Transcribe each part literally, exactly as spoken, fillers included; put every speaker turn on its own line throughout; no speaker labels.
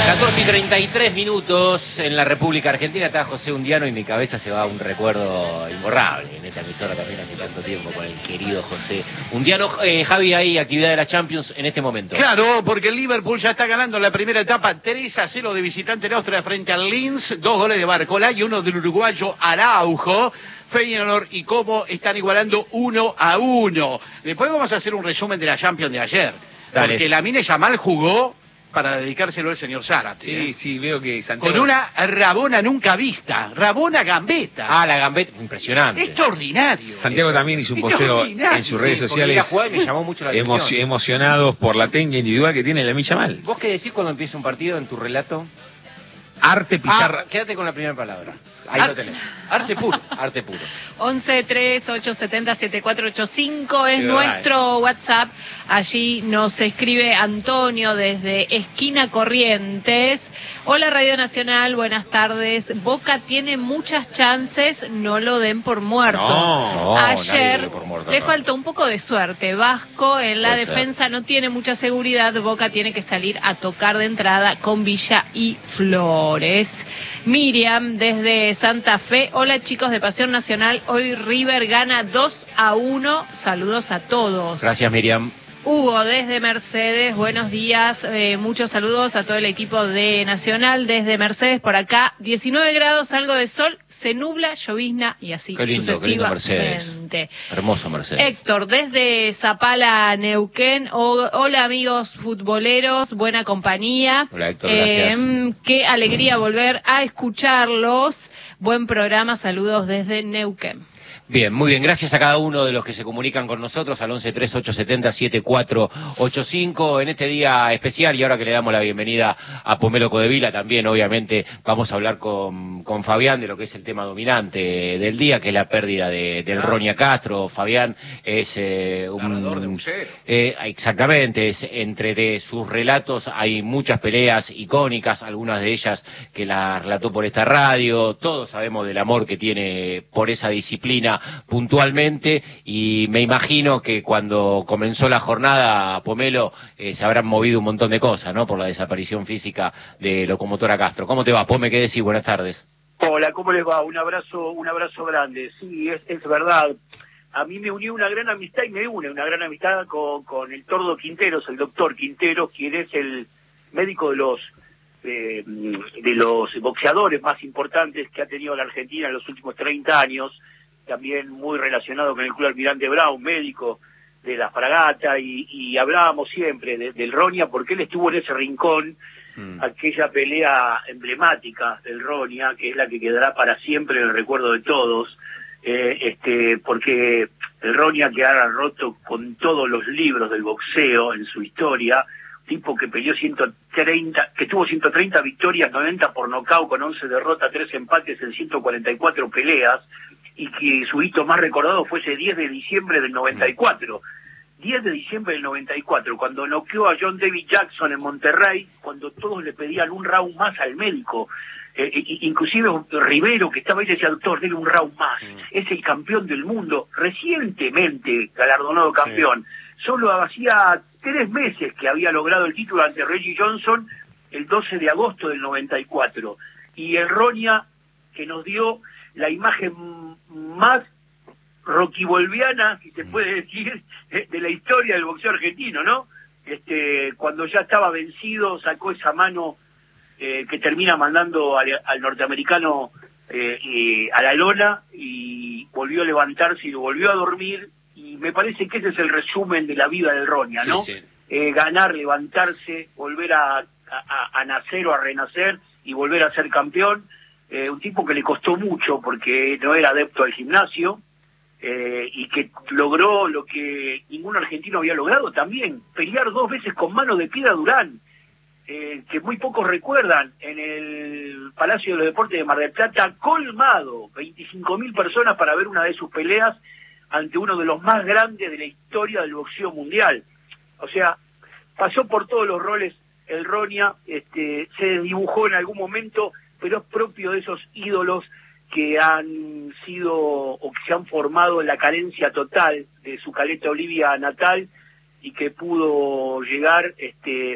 catorce y treinta y tres minutos en la República Argentina. Está José Undiano y mi cabeza se va a un recuerdo imborrable en esta emisora también hace tanto tiempo con el querido José Undiano. Eh, Javi, hay actividad de la Champions en este momento.
Claro, porque el Liverpool ya está ganando en la primera etapa tres a cero de visitante en Austria frente al Linz. Dos goles de Barcola y uno del uruguayo Araujo. Feyenoord y Como están igualando uno a uno. Después vamos a hacer un resumen de la Champions de ayer. Dale. Porque Lamine Yamal jugó para dedicárselo al señor Zárate.
Sí,
¿eh?
sí, veo que Santiago...
Con una Rabona nunca vista, Rabona Gambetta.
Ah, la Gambetta, impresionante.
Extraordinario.
Santiago también hizo un posteo en sus redes
sí,
sociales
jugar, me llamó mucho la atención.
Emoci emocionados por la técnica individual que tiene Lamine Yamal.
¿Vos qué decís cuando empieza un partido en tu relato?
Arte pizarra.
Ah, quédate con la primera palabra. Ahí
Ar
lo tenés.
Arte puro.
Arte puro.
once tres ocho siete cero siete cuatro ocho cinco es
Qué
nuestro WhatsApp. Allí nos escribe Antonio desde Esquina Corrientes. Hola Radio Nacional, buenas tardes. Boca tiene muchas chances, no lo den por muerto.
No,
Ayer
nadie lo por muerto,
le
no.
faltó un poco de suerte. Vasco en la
Puede
defensa no tiene mucha seguridad. Boca tiene que salir a tocar de entrada con Villa y Flores. Miriam desde Santa Fe. Hola chicos de Pasión Nacional. Hoy River gana dos a uno. Saludos a todos.
Gracias, Miriam.
Hugo desde Mercedes, buenos días, eh, muchos saludos a todo el equipo de Nacional desde Mercedes por acá, diecinueve grados, algo de sol, se nubla, llovizna y así
Qué lindo, qué lindo
sucesivamente.
Mercedes. Hermoso Mercedes.
Héctor desde Zapala, Neuquén, o, hola amigos futboleros, buena compañía.
Hola Héctor, gracias.
Eh, qué alegría volver a escucharlos, buen programa, saludos desde Neuquén.
Bien, muy bien. Gracias a cada uno de los que se comunican con nosotros al once tres ocho siete cero siete cuatro ocho cinco en este día especial y ahora que le damos la bienvenida a Pomelo Codevila también, obviamente, vamos a hablar con, con Fabián de lo que es el tema dominante del día, que es la pérdida de, del
Ah.
Ronia Castro. Fabián es eh, un...
Narrador de boxeo.
Eh, exactamente, es, entre de sus relatos hay muchas peleas icónicas, algunas de ellas que las relató por esta radio. Todos sabemos del amor que tiene por esa disciplina puntualmente y me imagino que cuando comenzó la jornada, Pomelo, eh, se habrán movido un montón de cosas, ¿no? Por la desaparición física de Locomotora Castro. ¿Cómo te va, Pome? ¿Qué decís? Buenas tardes.
Hola, ¿cómo les va? Un abrazo, un abrazo grande. Sí, es, es verdad. A mí me unió una gran amistad y me une una gran amistad con, con el Tordo Quinteros, el doctor Quinteros, quien es el médico de los eh, de los boxeadores más importantes que ha tenido la Argentina en los últimos treinta años. También muy relacionado con el Club Almirante Brown, médico de la Fragata, y, y hablábamos siempre de, del Ronia, porque él estuvo en ese rincón, mm. aquella pelea emblemática del Ronia, que es la que quedará para siempre en el recuerdo de todos, eh, este, porque el Ronia que ha roto con todos los libros del boxeo en su historia, tipo que peleó ciento treinta, que tuvo ciento treinta victorias, noventa por nocaut, con once derrotas, tres empates en ciento cuarenta y cuatro peleas, y que su hito más recordado fue ese diez de diciembre del noventa y cuatro. diez de diciembre del noventa y cuatro, cuando noqueó a John David Jackson en Monterrey, cuando todos le pedían un round más al médico. Eh, inclusive Rivero, que estaba ahí, decía, doctor, dele un round más. Mm. Es el campeón del mundo, recientemente galardonado campeón. Sí. Solo hacía tres meses que había logrado el título ante Reggie Johnson, el doce de agosto del noventa y cuatro. Y el Ronia, que nos dio la imagen más roquivolviana, si se puede decir, de la historia del boxeo argentino, ¿no? Este, cuando ya estaba vencido, sacó esa mano eh, que termina mandando al, al norteamericano eh, eh, a la lona, y volvió a levantarse y lo volvió a dormir, y me parece que ese es el resumen de la vida del Ronia, ¿no? Sí, sí. Eh, ganar, levantarse, volver a, a, a nacer o a renacer y volver a ser campeón. Eh, un tipo que le costó mucho porque no era adepto al gimnasio, eh, y que logró lo que ningún argentino había logrado también, pelear dos veces con mano de Piedra Durán, eh, que muy pocos recuerdan, en el Palacio de los Deportes de Mar del Plata, colmado, veinticinco mil personas para ver una de sus peleas ante uno de los más grandes de la historia del boxeo mundial. O sea, pasó por todos los roles el Ronia, este, se desdibujó en algún momento, pero es propio de esos ídolos que han sido o que se han formado en la carencia total de su Caleta Olivia natal y que pudo llegar este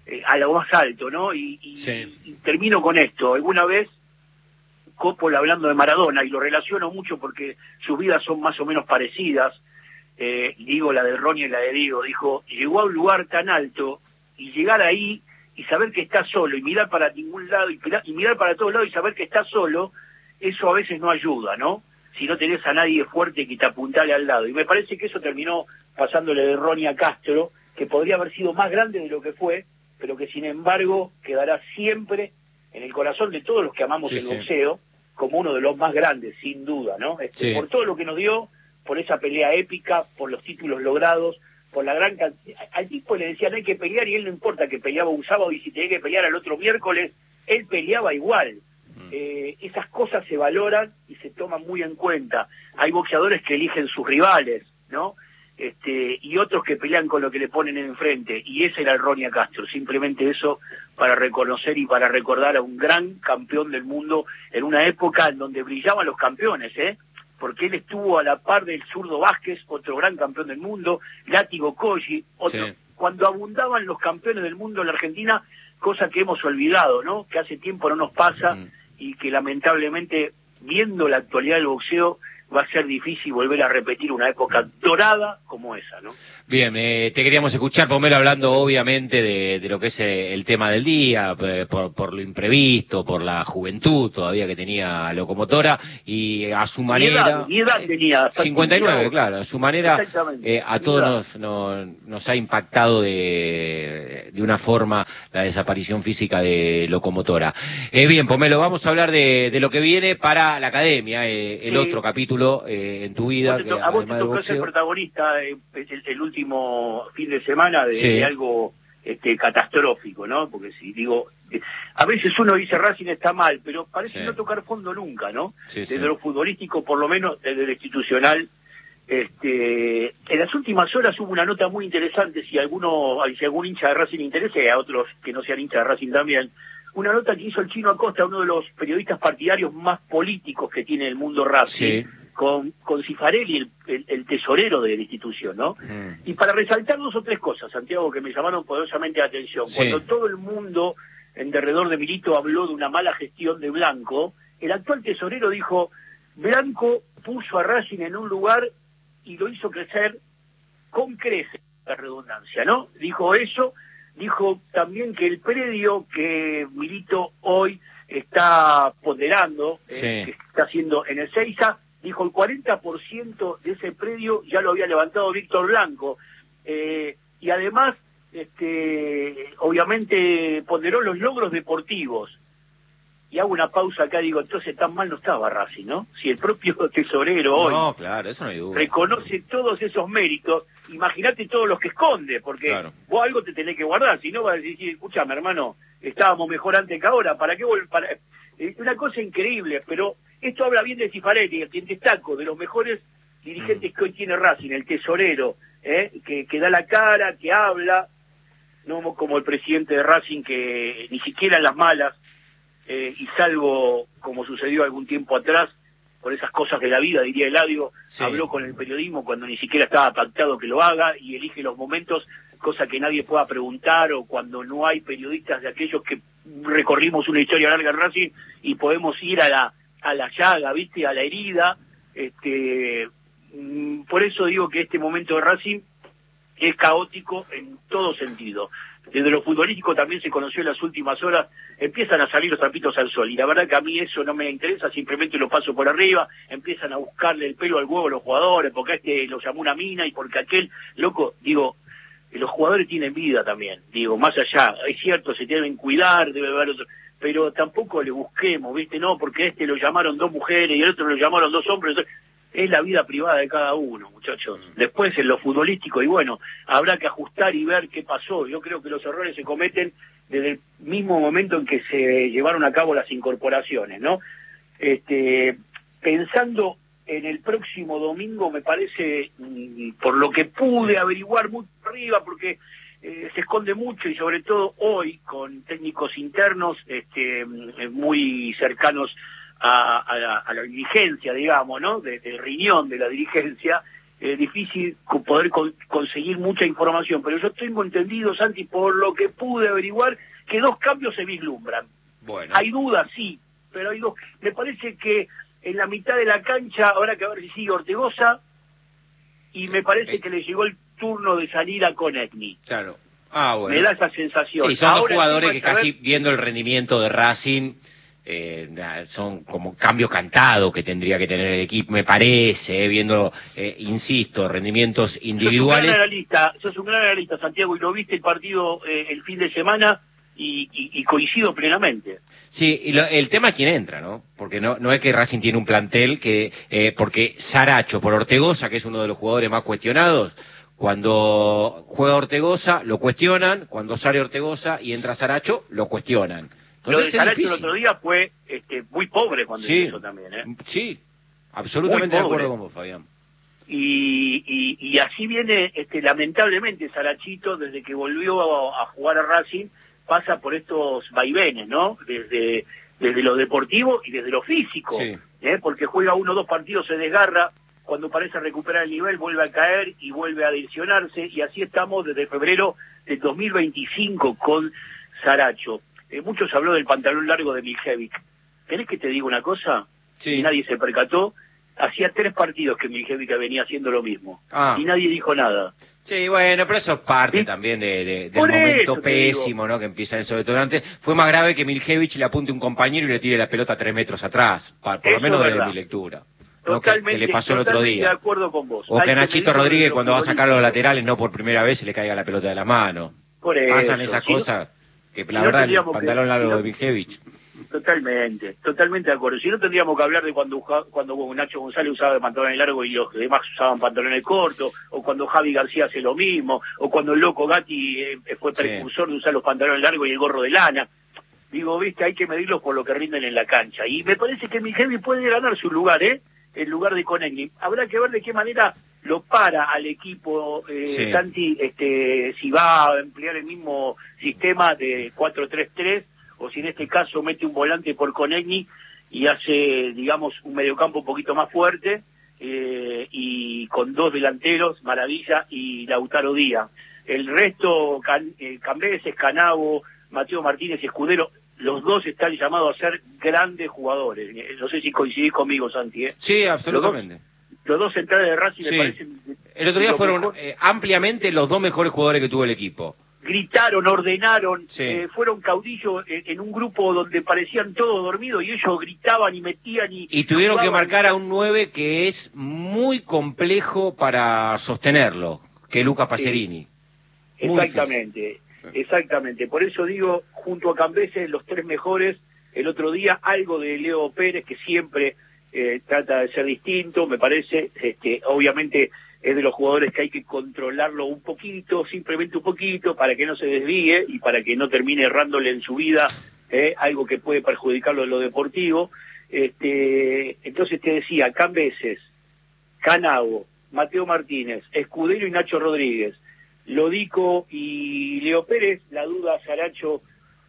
eh, a lo más alto, ¿no? Y, y,
sí.
y termino con esto. Alguna vez Coppola, hablando de Maradona, y lo relaciono mucho porque sus vidas son más o menos parecidas, eh, digo la de Ronnie y la de Diego, dijo, llegó a un lugar tan alto y llegar ahí y saber que está solo y mirar para ningún lado y, y mirar para todos lados y saber que está solo, eso a veces no ayuda, ¿no? Si no tenés a nadie fuerte que te apuntale al lado. Y me parece que eso terminó pasándole de Ronnie a Castro, que podría haber sido más grande de lo que fue, pero que sin embargo quedará siempre en el corazón de todos los que amamos
sí,
el
sí.
boxeo, como uno de los más grandes, sin duda, ¿no? Este,
Sí.
Por todo lo que nos dio, por esa pelea épica, por los títulos logrados, por la gran cantidad. Al tipo le decían hay que pelear y él no importa que peleaba un sábado y si tenía que pelear al otro miércoles, él peleaba igual. Mm. Eh, esas cosas se valoran y se toman muy en cuenta. Hay boxeadores que eligen sus rivales, ¿no? Este, y otros que pelean con lo que le ponen enfrente, y ese era el Ronnie Castro. Simplemente eso para reconocer y para recordar a un gran campeón del mundo en una época en donde brillaban los campeones, ¿eh? Porque él estuvo a la par del zurdo Vázquez, otro gran campeón del mundo, Látigo Koji, otro. Sí. Cuando abundaban los campeones del mundo en la Argentina, cosa que hemos olvidado, ¿no? Que hace tiempo no nos pasa mm. y que lamentablemente, viendo la actualidad del boxeo, va a ser difícil volver a repetir una época dorada como esa, ¿no?
Bien, eh, te queríamos escuchar, Pomelo, hablando obviamente de, de lo que es el tema del día, por, por lo imprevisto, por la juventud todavía que tenía Locomotora, y a su manera...
Mi edad, mi edad tenía...
cincuenta y nueve, claro, a su manera eh, a todos nos, nos, nos ha impactado de, de una forma la desaparición física de Locomotora. Eh, bien, Pomelo, vamos a hablar de, de lo que viene para la Academia, eh, el sí. otro capítulo eh, en tu vida.
Vos te, que, a vos te tocó ser protagonista eh, el, el último fin de semana de, sí. de algo este, catastrófico, ¿no? Porque si digo, eh, a veces uno dice Racing está mal, pero parece sí. no tocar fondo nunca, ¿no? Sí, desde sí. lo futbolístico, por lo menos desde lo institucional. Este, en las últimas horas hubo una nota muy interesante, si alguno, si algún hincha de Racing interesa, y a otros que no sean hinchas de Racing también, una nota que hizo el Chino Acosta, uno de los periodistas partidarios más políticos que tiene el mundo Racing, sí. con, con Cifarelli, el, el, el tesorero de la institución, ¿no? Mm. Y para resaltar dos o tres cosas, Santiago, que me llamaron poderosamente la atención. Sí. Cuando todo el mundo en derredor de Milito habló de una mala gestión de Blanco, el actual tesorero dijo, Blanco puso a Racing en un lugar y lo hizo crecer con creces, la redundancia, ¿no? Dijo eso. Dijo también que el predio que Milito hoy está ponderando, sí. eh, que está haciendo en el Seiza, dijo el cuarenta por ciento de ese predio ya lo había levantado Víctor Blanco. Eh, y además, este, obviamente, ponderó los logros deportivos. Y hago una pausa acá, digo, entonces tan mal no estaba Racing, ¿no? Si el propio tesorero hoy
no, claro, eso no hay duda.
reconoce todos esos méritos, imagínate todos los que esconde, porque claro. vos algo te tenés que guardar, si no vas a decir, escúchame hermano, estábamos mejor antes que ahora, ¿para qué vol para eh, una cosa increíble, pero esto habla bien de Cifarelli, a quien destaco, de los mejores dirigentes mm. que hoy tiene Racing, el tesorero, ¿eh? que, que da la cara, que habla, no como el presidente de Racing, que ni siquiera en las malas, Eh, y salvo, como sucedió algún tiempo atrás, por esas cosas de la vida, diría Eladio, sí. habló con el periodismo cuando ni siquiera estaba pactado que lo haga y elige los momentos, cosa que nadie pueda preguntar, o cuando no hay periodistas de aquellos que recorrimos una historia larga en Racing y podemos ir a la a la llaga, ¿viste? A la herida. este Por eso digo que este momento de Racing es caótico en todo sentido. Desde lo futbolístico también se conoció en las últimas horas, empiezan a salir los trapitos al sol, y la verdad que a mí eso no me interesa, simplemente lo paso por arriba, empiezan a buscarle el pelo al huevo a los jugadores, porque a este lo llamó una mina, y porque aquel, loco, digo, los jugadores tienen vida también, digo, más allá, es cierto, se deben cuidar, debe haber otro, pero tampoco le busquemos, ¿viste? No, porque a este lo llamaron dos mujeres y al otro lo llamaron dos hombres, es la vida privada de cada uno, muchachos. Después en lo futbolístico, y bueno, habrá que ajustar y ver qué pasó. Yo creo que los errores se cometen desde el mismo momento en que se llevaron a cabo las incorporaciones, ¿no? Este, pensando en el próximo domingo, me parece, por lo que pude sí. averiguar muy arriba, porque eh, se esconde mucho, y sobre todo hoy, con técnicos internos este, muy cercanos A, a, la, a la dirigencia, digamos, ¿no? Del de riñón de la dirigencia, eh, difícil co- poder con- conseguir mucha información, pero yo tengo entendido, Santi, por lo que pude averiguar, que dos cambios se vislumbran.
Bueno.
Hay dudas, sí, pero hay dos. Me parece que en la mitad de la cancha habrá que ver si sigue Ortegoza, y me parece que le llegó el turno de salir a Konechny.
Claro. Ah, bueno.
Me da esa sensación.
Sí, son dos
Ahora,
jugadores que
encima,
casi
saber-
viendo el rendimiento de Racing, eh, na- son como cambios cantados que tendría que tener el equipo, me parece, eh, viendo, eh, insisto, rendimientos
Sos un gran
individuales.
analista, sos un gran analista, Santiago, y lo viste el partido eh, el fin de semana y, y, y coincido plenamente.
Sí, y lo- el tema es quién entra, ¿no? Porque no, no es que Racing tiene un plantel que, eh, porque Saracho por Ortegoza, que es uno de los jugadores más cuestionados, cuando juega Ortegoza lo cuestionan, cuando sale Ortegoza y entra Saracho lo cuestionan.
Lo de
Entonces es
Saracho el
difícil.
otro día fue este, muy pobre cuando
Sí.
empezó también, ¿eh?
Sí, absolutamente
Muy
de
pobre.
acuerdo con vos, Fabián.
Y, y, y así viene, este, lamentablemente, Sarachito, desde que volvió a, a jugar a Racing, pasa por estos vaivenes, ¿no? Desde, desde lo deportivo y desde lo físico,
Sí.
¿eh? Porque juega uno o dos partidos, se desgarra, cuando parece recuperar el nivel vuelve a caer y vuelve a lesionarse, y así estamos desde febrero del dos mil veinticinco con Saracho. Eh, muchos habló del pantalón largo de Miljevic. ¿Querés que te diga una cosa?
Sí.
Y nadie se percató. Hacía tres partidos que Miljevic venía haciendo lo mismo.
Ah.
Y nadie dijo nada.
Sí, bueno, pero eso es parte
Sí.
también de, de- del
Por
momento
eso te digo.
pésimo, ¿no? Que empieza eso detonante. Fue más grave que Miljevic le apunte a un compañero y le tire la pelota tres metros atrás, pa- por lo
Eso
menos
es
desde
verdad.
mi lectura. ¿No? Que,
Totalmente,
que le pasó el otro
totalmente
día.
de acuerdo con vos.
O
Hay
que a
que
Nachito
medirlo
Rodríguez
desde lo
cuando va a sacar los
futbolístico.
laterales, no por primera vez, se le caiga la pelota de las manos.
Por
Pasan
eso,
esas
si no-
cosas que la
si no
verdad el
tendríamos que-
pantalón largo
si no-
de Miljevic.
Totalmente, totalmente de acuerdo. Si no tendríamos que hablar de cuando ja- cuando Nacho González usaba pantalones largos y los demás usaban pantalones cortos, o cuando Javi García hace lo mismo, o cuando el loco Gatti eh, fue
Sí.
precursor de usar los pantalones largos y el gorro de lana. Digo, viste, hay que medirlos por lo que rinden en la cancha. Y me parece que Miljevic puede ganar su lugar, ¿eh? El lugar de Konechny. Habrá que ver de qué manera lo para al equipo, eh,
Sí.
Santi, este, si va a emplear el mismo sistema de cuatro tres tres, o si en este caso mete un volante por Konechny y hace, digamos, un mediocampo un poquito más fuerte, eh, y con dos delanteros, Maravilla y Lautaro Díaz. El resto, Can, eh, Cambeses, Canavo, Mateo Martínez y Escudero, los dos están llamados a ser grandes jugadores. Eh, No sé si coincidís conmigo, Santi, ¿eh?
Sí, absolutamente.
Los dos centrales de Racing
Sí.
me parecen...
El otro día
lo
fueron
mejor.
eh, ampliamente los dos mejores jugadores que tuvo el equipo.
Gritaron, ordenaron,
Sí.
eh, fueron caudillos en, en un grupo donde parecían todos dormidos y ellos gritaban y metían y...
Y tuvieron que
jugaban.
marcar a un nueve que es muy complejo para sostenerlo, que es Luca Pacerini. Muy
Exactamente, exactamente. Por eso digo, junto a Cambeses, los tres mejores. El otro día, algo de Leo Pérez, que siempre eh, trata de ser distinto, me parece. Este, obviamente es de los jugadores que hay que controlarlo un poquito, simplemente un poquito, para que no se desvíe y para que no termine errándole en su vida, eh, algo que puede perjudicarlo en lo deportivo. Este, entonces te decía, Cambeses, Canavo, Mateo Martínez, Escudero y Nacho Rodríguez, Lodico y Leo Pérez, la duda Saracho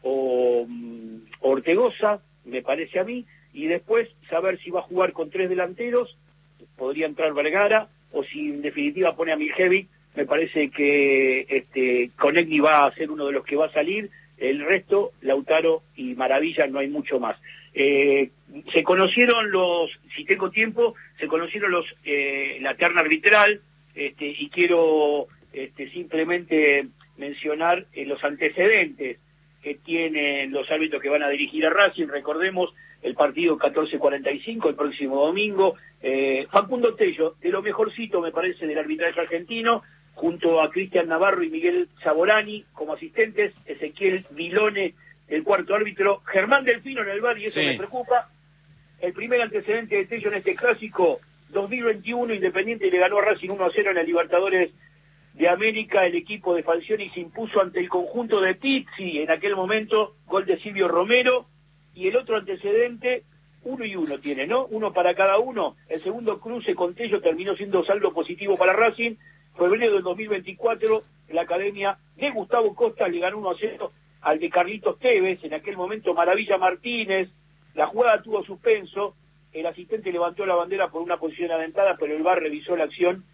o mm, Ortegoza, me parece a mí, y después saber si va a jugar con tres delanteros, podría entrar Vergara, o si en definitiva pone a Miljevic, me parece que este Konechny va a ser uno de los que va a salir, el resto, Lautaro y Maravilla, no hay mucho más. Eh, se conocieron los, si tengo tiempo, se conocieron los eh, la terna arbitral, este, y quiero este, simplemente mencionar eh, los antecedentes que tienen los árbitros que van a dirigir a Racing. Recordemos el partido catorce cuarenta y cinco, el próximo domingo. Eh, Facundo Tello, de lo mejorcito me parece del arbitraje argentino, junto a Cristian Navarro y Miguel Saborani como asistentes, Ezequiel Vilone, el cuarto árbitro, Germán Delfino en el bar, y eso
Sí.
me preocupa. El primer antecedente de Tello en este clásico, dos mil veintiuno, Independiente le ganó a Racing uno a cero en la Libertadores de América. El equipo de Falcioni se impuso ante el conjunto de Pizzi en aquel momento, gol de Silvio Romero. Y el otro antecedente, uno y uno tiene, ¿no? Uno para cada uno. El segundo cruce con Tello terminó siendo saldo positivo para Racing. Febrero del dos mil veinticuatro, la academia de Gustavo Costa le ganó uno a cero al de Carlitos Tevez. En aquel momento, Maravilla Martínez. La jugada tuvo suspenso. El asistente levantó la bandera por una posición adentrada, pero el V A R revisó la acción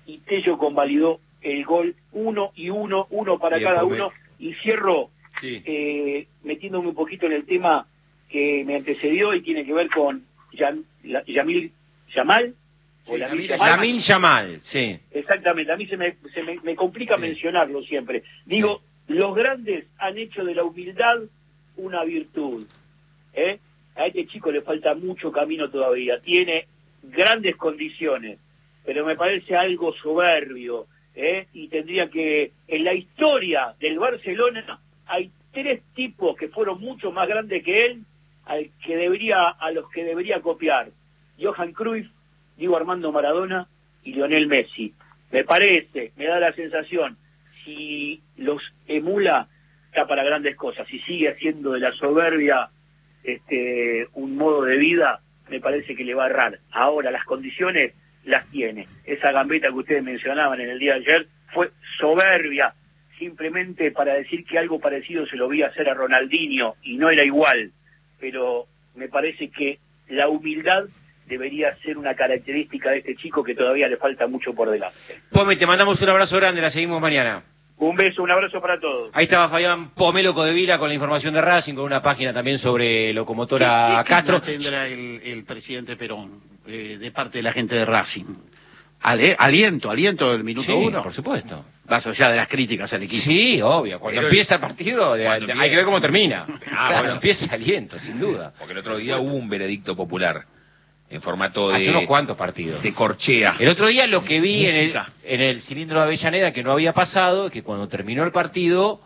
y Tello convalidó el gol uno y uno, uno para
Bien,
cada
Pome.
uno. Y cierro
Sí.
eh, metiéndome un poquito en el tema que me antecedió y tiene que ver con Yam, la, Yamil Yamal. o
Sí,
Lamil
Yamil
Yamal.
Yamil Yamal, sí.
Exactamente, a mí se me, se me, me complica
Sí.
mencionarlo siempre. Digo, los grandes han hecho de la humildad una virtud. ¿eh? A este chico le falta mucho camino todavía, tiene grandes condiciones, pero me parece algo soberbio, ¿eh? y tendría que, en la historia del Barcelona, hay tres tipos que fueron mucho más grandes que él, al que debería, a los que debería copiar: Johan Cruyff, Diego Armando Maradona y Lionel Messi. Me parece, me da la sensación, si los emula, está para grandes cosas. Si sigue haciendo de la soberbia este un modo de vida, me parece que le va a errar. Ahora, las condiciones las tiene. Esa gambeta que ustedes mencionaban en el día de ayer fue soberbia, simplemente para decir que algo parecido se lo vi hacer a Ronaldinho, y no era igual. Pero me parece que la humildad debería ser una característica de este chico, que todavía le falta mucho por delante.
Pome, te mandamos un abrazo grande, la seguimos mañana.
Un beso, un abrazo para todos.
Ahí estaba Fabián Pomelo Codevila con la información de Racing, con una página también sobre Locomotora
¿Qué- qué
Castro.
clima tendrá el, el presidente Perón eh, de parte de la gente de Racing? Ale- aliento, aliento del minuto
Sí,
uno.
por supuesto.
Más allá de las críticas al equipo.
Sí, obvio. Cuando
Pero-
empieza el partido, de-
Cuando
de- hay
empieza.
que ver cómo termina. Ah,
Claro.
cuando empieza aliento, sin duda.
Porque el otro día hubo un veredicto popular en formato
Hace
de,
unos cuantos partidos.
de corchea.
El otro día lo que vi en el,
Música.
en el cilindro de Avellaneda, que no había pasado, es que cuando terminó el partido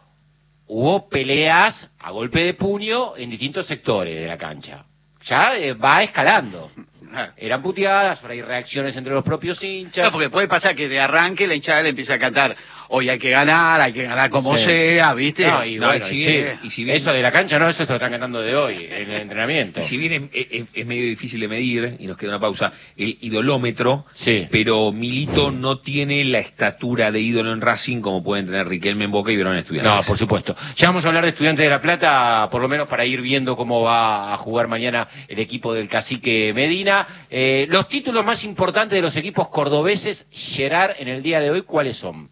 hubo peleas a golpe de puño en distintos sectores de la cancha. Ya eh, va escalando.
Ah.
Eran puteadas, ahora hay reacciones entre los propios hinchas.
No, porque puede pasar que de arranque la hinchada le empiece a cantar: hoy hay que ganar, hay que ganar como
Sí.
sea, ¿viste?
No, y
No,
bueno,
y si
y
bien-
sí.
y si bien-
Eso de la cancha no, eso se lo están cantando de hoy, en el entrenamiento.
Y si bien es, es- es medio difícil de medir, y nos queda una pausa, el idolómetro,
Sí.
pero Milito no tiene la estatura de ídolo en Racing como pueden tener Riquelme en Boca y Verón en Estudiantes.
No, por supuesto. Ya vamos a hablar de Estudiantes de La Plata, por lo menos para ir viendo cómo va a jugar mañana el equipo del Cacique Medina. Eh, los títulos más importantes de los equipos cordobeses, Gerard, en el día de hoy, ¿cuáles son?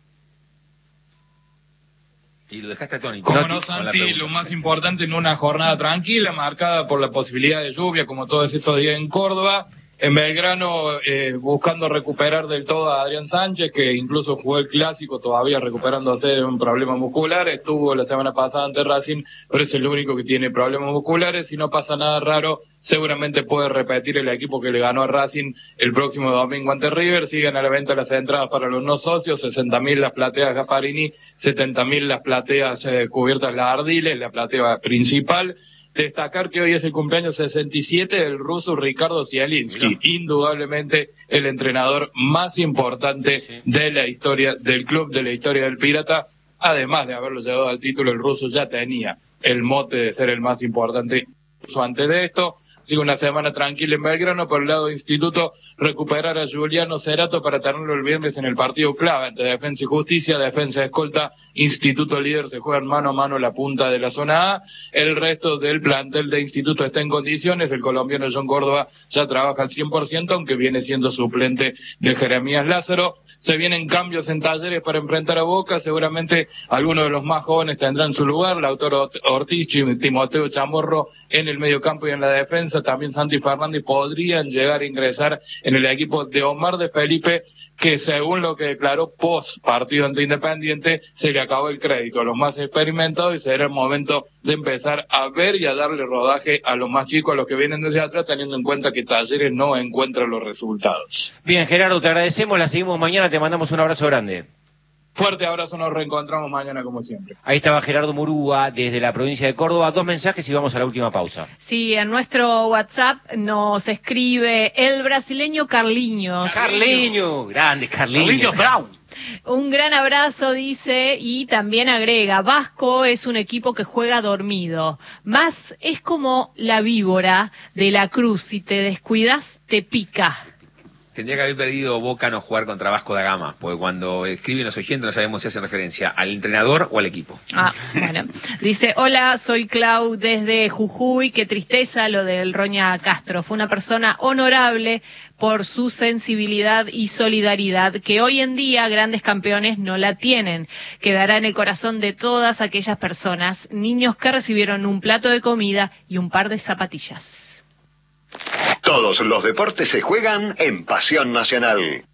Y lo dejaste atónito.
Como
No,
no,
con la
Santi,
pregunta.
lo más importante en una jornada tranquila, marcada por la posibilidad de lluvia, como todos estos días en Córdoba. En Belgrano, eh, buscando recuperar del todo a Adrián Sánchez, que incluso jugó el clásico, todavía recuperándose de un problema muscular. Estuvo la semana pasada ante Racing, pero es el único que tiene problemas musculares. Si no pasa nada raro, seguramente puede repetir el equipo que le ganó a Racing el próximo domingo ante River. Siguen a la venta las entradas para los no socios: sesenta mil las plateas Gasparini, setenta mil las plateas eh, cubiertas las Ardiles, la platea principal. Destacar que hoy es el cumpleaños sesenta y siete del ruso Ricardo Zielinski, indudablemente el entrenador más importante
Sí.
de la historia del club, de la historia del Pirata. Además de haberlo llevado al título, el ruso ya tenía el mote de ser el más importante antes de esto. Sigue una semana tranquila en Belgrano. Por el lado de Instituto, recuperar a Juliano Cerato para tenerlo el viernes en el partido clave entre Defensa y Justicia. Defensa escolta, Instituto líder, se juegan mano a mano la punta de la zona A. El resto del plantel de Instituto está en condiciones. El colombiano John Córdoba ya trabaja al cien por ciento, aunque viene siendo suplente de Jeremías Lázaro. Se vienen cambios en Talleres para enfrentar a Boca. Seguramente algunos de los más jóvenes tendrán su lugar. Lautaro Ortiz, Timoteo Chamorro en el mediocampo y en la defensa. También Santi Fernández podrían llegar a ingresar en el equipo de Omar de Felipe, que según lo que declaró post partido ante Independiente, se le acabó el crédito a los más experimentados y será el momento de empezar a ver y a darle rodaje a los más chicos, a los que vienen desde atrás, teniendo en cuenta que Talleres no encuentra los resultados.
Bien, Gerardo, te agradecemos, la seguimos mañana, te mandamos un abrazo grande.
Fuerte abrazo, nos reencontramos mañana como siempre.
Ahí estaba Gerardo Murúa desde la provincia de Córdoba. Dos mensajes y vamos a la última pausa.
Sí, en nuestro WhatsApp nos escribe el brasileño Carlinhos.
Carliño, grande Carliño.
Carliños Brown.
Un gran abrazo, dice, y también agrega: Vasco es un equipo que juega dormido. Más es como la víbora de la cruz, si te descuidas, te pica.
Tendría que haber pedido Boca no jugar contra Vasco da Gama, porque cuando escriben los oyentes no sabemos si hacen referencia al entrenador o al equipo.
Ah, bueno. Dice, hola, soy Clau desde Jujuy, qué tristeza lo del Roña Castro. Fue una persona honorable por su sensibilidad y solidaridad, que hoy en día grandes campeones no la tienen. Quedará en el corazón de todas aquellas personas, niños que recibieron un plato de comida y un par de zapatillas.
Todos los deportes se juegan en Pasión Nacional.